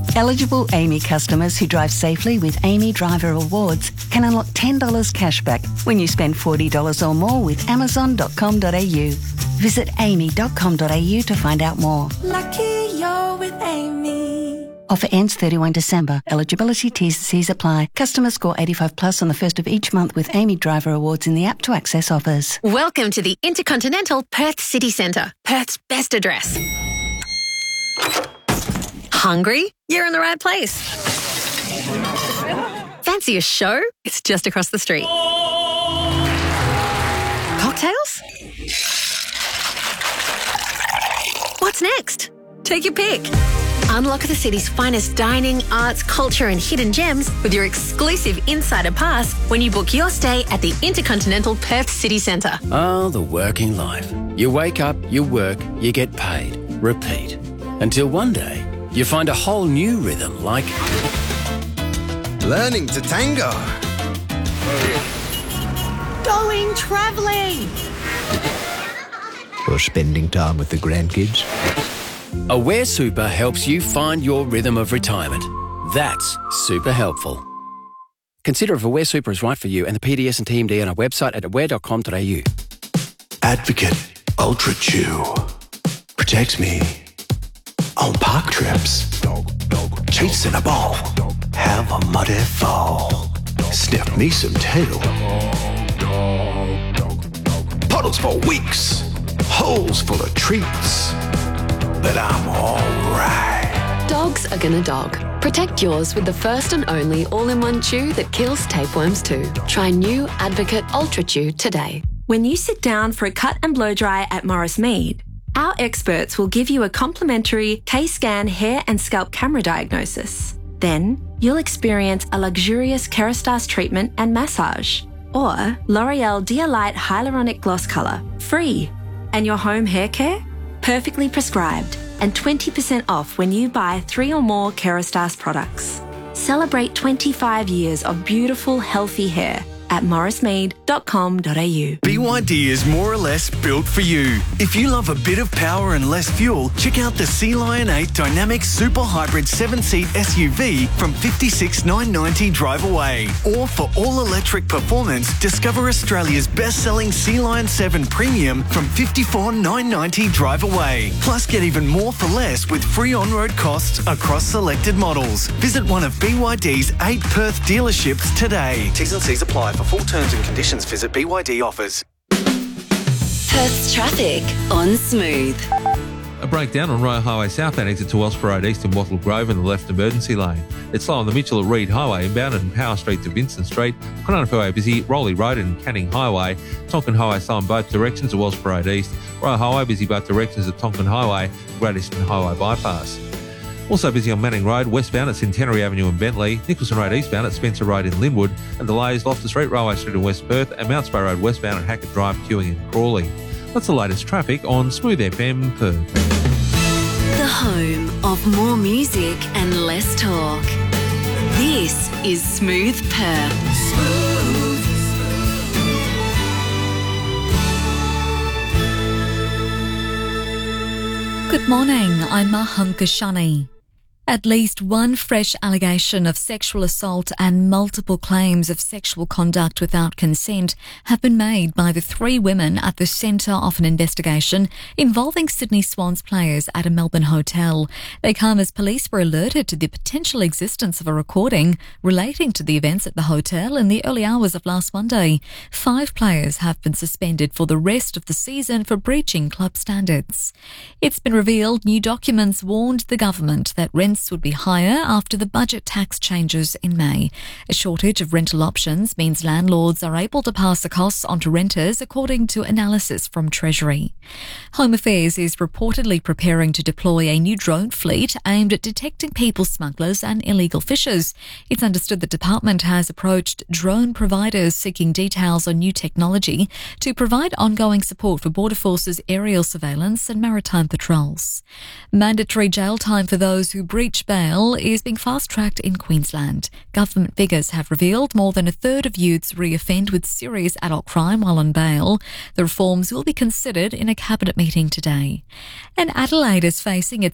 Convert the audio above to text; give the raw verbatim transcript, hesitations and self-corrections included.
Eligible Amy customers who drive safely with Amy Driver Awards can unlock ten dollars cashback when you spend forty dollars or more with amazon dot com dot a u. Visit amy dot com dot a u to find out more. Lucky you're with Amy. Offer ends thirty-first December. Eligibility T's and C's apply. Customers score eighty-five plus on the first of each month with Amy Driver Awards in the app to access offers. Welcome to the Intercontinental Perth City Centre, Perth's best address. Hungry? You're in the right place. Fancy a show? It's just across the street. Cocktails? What's next? Take your pick. Unlock the city's finest dining, arts, culture and hidden gems with your exclusive Insider Pass when you book your stay at the Intercontinental Perth City Centre. Oh, the working life. You wake up, you work, you get paid. Repeat. Until one day, you find a whole new rhythm like... learning to tango. Going travelling. Or spending time with the grandkids. Aware Super helps you find your rhythm of retirement. That's super helpful. Consider if Aware Super is right for you and the P D S and T M D on our website at aware dot com dot a u. Advocate Ultra Chew protects me on park trips. Chasing a ball, have a muddy fall. Sniff me some tail. Puddles for weeks, holes full of treats. But I'm alright. Dogs are gonna dog. Protect yours with the first and only all-in-one chew that kills tapeworms too. Try new Advocate Ultra Chew today. When you sit down for a cut and blow dry at Morris Mead, our experts will give you a complimentary K-Scan hair and scalp camera diagnosis. Then, you'll experience a luxurious Kerastase treatment and massage, or L'Oreal Dia-Light Hyaluronic Gloss Colour, free. And your home hair care? Perfectly prescribed and twenty percent off when you buy three or more Kerastase products. Celebrate twenty-five years of beautiful, healthy hair at morris mead dot com dot a u. B Y D is more or less built for you. If you love a bit of power and less fuel, check out the Sea Lion eight Dynamic Super Hybrid seven-seat S U V from fifty-six thousand nine hundred ninety dollars drive away. Or for all-electric performance, discover Australia's best-selling Sea Lion seven Premium from fifty-four thousand nine hundred ninety dollars drive away. Plus, get even more for less with free on-road costs across selected models. Visit one of B Y D's eight Perth dealerships today. T's and C's apply. For full terms and conditions, visit B Y D offers. Perth's traffic on Smooth. A breakdown on Royal Highway southbound exit to Wellsborough Road east in Wattle Grove and the left emergency lane. It's slow on the Mitchell at Reed Highway inbound and Power Street to Vincent Street. Coronado busy, Rowley Road and Canning Highway. Tonkin Highway slow in both directions at Wellsborough Road east. Royal Highway busy both directions at Tonkin Highway and Great Eastern Highway bypass. Also busy on Manning Road, westbound at Centenary Avenue in Bentley, Nicholson Road eastbound at Spencer Road in Linwood, and delays Loftus Street, Railway Street in West Perth, and Mount Spur Road westbound at Hackett Drive, queuing in Crawley. That's the latest traffic on Smooth F M Perth. The home of more music and less talk. This is Smooth Perth. Smooth. Good morning, I'm Maham Kashani. At least one fresh allegation of sexual assault and multiple claims of sexual conduct without consent have been made by the three women at the centre of an investigation involving Sydney Swans players at a Melbourne hotel. They come as police were alerted to the potential existence of a recording relating to the events at the hotel in the early hours of last Monday. Five players have been suspended for the rest of the season for breaching club standards. It's been revealed new documents warned the government that rents would be higher after the budget tax changes in May. A shortage of rental options means landlords are able to pass the costs on to renters, according to analysis from Treasury. Home Affairs is reportedly preparing to deploy a new drone fleet aimed at detecting people smugglers and illegal fishers. It's understood the department has approached drone providers seeking details on new technology to provide ongoing support for Border Force's aerial surveillance and maritime patrols. Mandatory jail time for those who breach bail is being fast-tracked in Queensland. Government figures have revealed more than a third of youths re-offend with serious adult crime while on bail. The reforms will be considered in a cabinet meeting today. And Adelaide is facing its